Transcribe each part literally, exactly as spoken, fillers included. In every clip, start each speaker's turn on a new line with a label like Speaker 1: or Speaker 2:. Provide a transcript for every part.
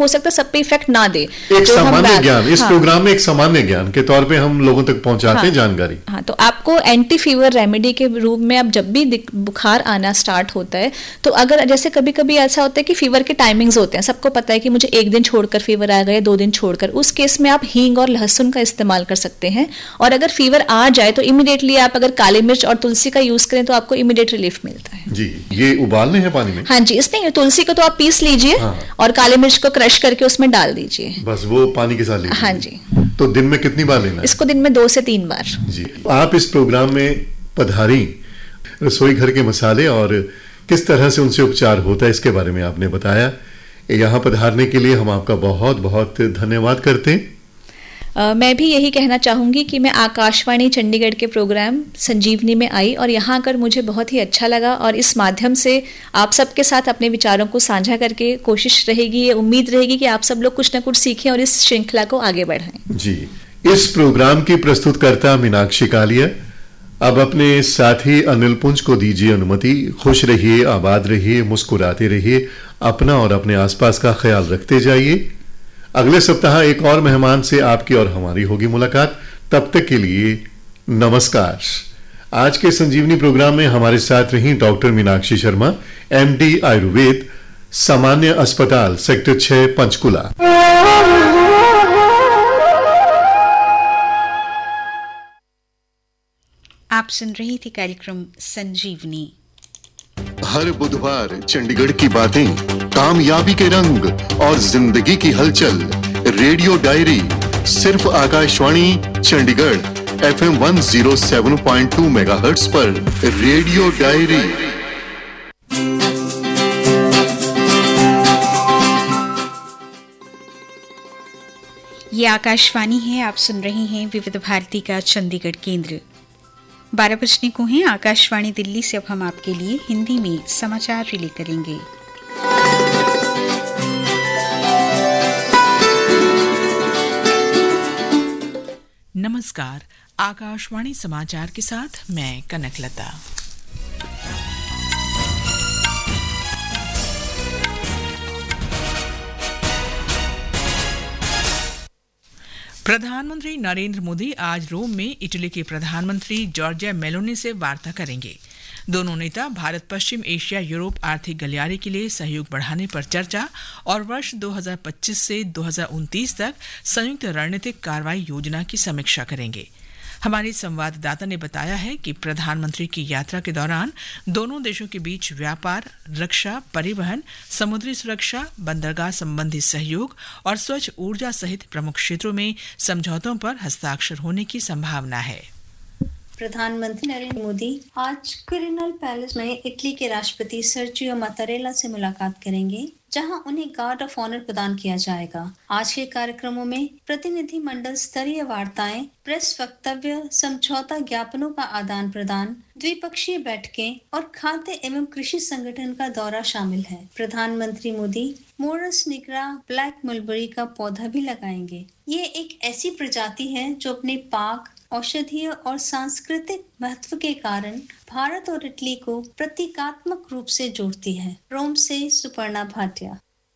Speaker 1: हो सकता है सब पे इफेक्ट ना दे।
Speaker 2: एक सामान्य ज्ञान इस हाँ, प्रोग्राम में एक सामान्य ज्ञान के तौर पे हम लोगों तक पहुंचाते हाँ, हैं जानकारी।
Speaker 1: हाँ, तो आपको एंटी फीवर रेमेडी के रूप में अब जब भी बुखार आना स्टार्ट होता है, तो अगर जैसे कभी कभी ऐसा होता है कि फीवर के टाइमिंग्स होते हैं, सबको पता है कि मुझे एक दिन छोड़कर फीवर आ गया, दो दिन छोड़कर, उस केस में आप हींग और लहसुन का इस्तेमाल कर सकते हैं। और अगर फीवर आ जाए तो इमीडिएटली आप अगर काली मिर्च और तुलसी का यूज करें तो आपको इमीडिएट रिलीफ मिलता है।
Speaker 2: जी, ये उबालने हैं पानी में?
Speaker 1: हाँ जी, इसलिए तुलसी को तो आप पीस लीजिए हाँ। और काली मिर्च को क्रश करके उसमें डाल दीजिए,
Speaker 2: बस वो पानी के साथ लीजिए।
Speaker 1: हाँ जी।
Speaker 2: तो दिन में कितनी बार लेना है
Speaker 1: इसको? दिन में दो से तीन बार।
Speaker 2: जी, आप इस प्रोग्राम में पधारी, रसोई घर के मसाले और किस तरह से उनसे उपचार होता है इसके बारे में आपने बताया। यहाँ पधारने के लिए हम आपका बहुत बहुत धन्यवाद करते हैं।
Speaker 1: Uh, मैं भी यही कहना चाहूँगी कि मैं आकाशवाणी चंडीगढ़ के प्रोग्राम संजीवनी में आई और यहाँ आकर मुझे बहुत ही अच्छा लगा, और इस माध्यम से आप सबके साथ अपने विचारों को साझा करके कोशिश रहेगी, ये उम्मीद रहेगी कि आप सब लोग कुछ ना कुछ सीखें और इस श्रृंखला को आगे बढ़ाएं।
Speaker 2: जी, इस प्रोग्राम की प्रस्तुतकर्ता मीनाक्षी कालिया, अब अपने साथी अनिल पुंज को दीजिए अनुमति। खुश रहिए, आबाद रहिए, मुस्कुराते रहिए, अपना और अपने आसपास का ख्याल रखते जाइए। अगले सप्ताह एक और मेहमान से आपकी और हमारी होगी मुलाकात। तब तक के लिए नमस्कार। आज के संजीवनी प्रोग्राम में हमारे साथ रही डॉक्टर मीनाक्षी शर्मा, एमडी आयुर्वेद, सामान्य अस्पताल सेक्टर छह पंचकुला।
Speaker 3: आप सुन रही थी कार्यक्रम संजीवनी।
Speaker 4: हर बुधवार चंडीगढ़ की बातें, कामयाबी के रंग और जिंदगी की हलचल। रेडियो डायरी सिर्फ आकाशवाणी चंडीगढ़ एफएम एक सौ सात पॉइंट दो मेगाहर्ट्ज पर। Radio diary.
Speaker 3: ये आकाशवाणी है, आप सुन रहे हैं विविध भारती का चंडीगढ़ केंद्र। बारह बजने को हैं। आकाशवाणी दिल्ली से अब हम आपके लिए हिंदी में समाचार रिले करेंगे।
Speaker 5: नमस्कार, आकाशवाणी समाचार के साथ मैं कनकलता। प्रधानमंत्री नरेंद्र मोदी आज रोम में इटली के प्रधानमंत्री जॉर्जिया मेलोनी से वार्ता करेंगे। दोनों नेता भारत पश्चिम एशिया यूरोप आर्थिक गलियारे के लिए सहयोग बढ़ाने पर चर्चा और वर्ष दो हज़ार पच्चीस से दो हज़ार उनतीस तक संयुक्त रणनीतिक कार्रवाई योजना की समीक्षा करेंगे। हमारे संवाददाता ने बताया है कि प्रधानमंत्री की यात्रा के दौरान दोनों देशों के बीच व्यापार, रक्षा, परिवहन, समुद्री सुरक्षा, बंदरगाह संबंधी सहयोग और स्वच्छ ऊर्जा सहित प्रमुख क्षेत्रों में समझौतों पर हस्ताक्षर होने की संभावना है।
Speaker 6: प्रधानमंत्री नरेंद्र मोदी आज क्विरिनल पैलेस में इटली के राष्ट्रपति सर्जियो मात्तारेला से मुलाकात करेंगे, जहां उन्हें गार्ड ऑफ ऑनर प्रदान किया जाएगा। आज के कार्यक्रमों में प्रतिनिधि मंडल स्तरीय वार्ताएं, प्रेस वक्तव्य, समझौता ज्ञापनों का आदान प्रदान, द्विपक्षीय बैठकें और खाद्य एवं कृषि संगठन का दौरा शामिल है। प्रधानमंत्री Modi Morris nigra black mulberry का पौधा भी लगाएंगे। ये एक ऐसी प्रजाति है जो अपने पाक, औषधीय और सांस्कृतिक महत्व के कारण भारत और इटली को प्रतीकात्मक रूप से जोड़ती है। रोम से सुपर्णा भाटिया।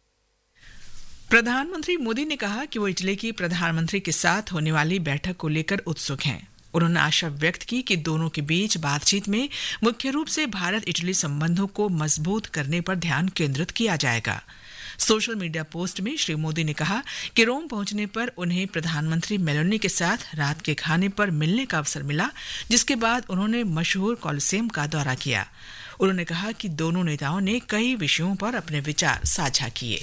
Speaker 5: प्रधानमंत्री मोदी ने कहा कि वो इटली की प्रधानमंत्री के साथ होने वाली बैठक को लेकर उत्सुक हैं। उन्होंने आशा व्यक्त की कि दोनों के बीच बातचीत में मुख्य रूप से भारत इटली संबंधों को मजबूत करने पर ध्यान केंद्रित किया जाएगा। सोशल मीडिया पोस्ट में श्री मोदी ने कहा कि रोम पहुंचने पर उन्हें प्रधानमंत्री मेलोनी के साथ रात के खाने पर मिलने का अवसर मिला, जिसके बाद उन्होंने मशहूर कोलोसेयम का दौरा किया। उन्होंने कहा कि दोनों नेताओं ने कई विषयों पर अपने विचार साझा किए।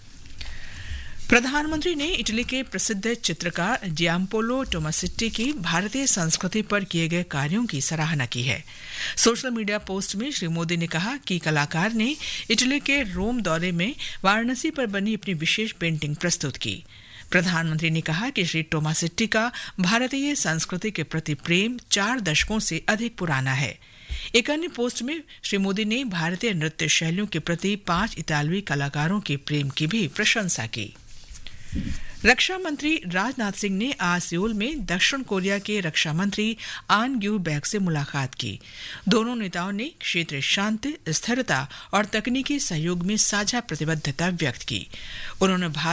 Speaker 5: प्रधानमंत्री ने इटली के प्रसिद्ध चित्रकार जियांपोलो टोमासेट्टी की भारतीय संस्कृति पर किए गए कार्यों की सराहना की है। सोशल मीडिया पोस्ट में श्री मोदी ने कहा कि कलाकार ने इटली के रोम दौरे में वाराणसी पर बनी अपनी विशेष पेंटिंग प्रस्तुत की। प्रधानमंत्री ने कहा कि श्री टोमासेट्टी का भारतीय संस्कृति के प्रति प्रेम चार दशकों से अधिक पुराना है। एक अन्य पोस्ट में श्री मोदी ने भारतीय नृत्य शैलियों के प्रति पांच इतालवी कलाकारों के प्रेम की भी प्रशंसा की। रक्षा मंत्री राजनाथ सिंह ने आज सियोल में दक्षिण कोरिया के रक्षा मंत्री आन ग्यू बैक से मुलाकात की। दोनों नेताओं ने क्षेत्रीय शांति, स्थिरता और तकनीकी सहयोग में साझा प्रतिबद्धता व्यक्त की। उन्होंने भारत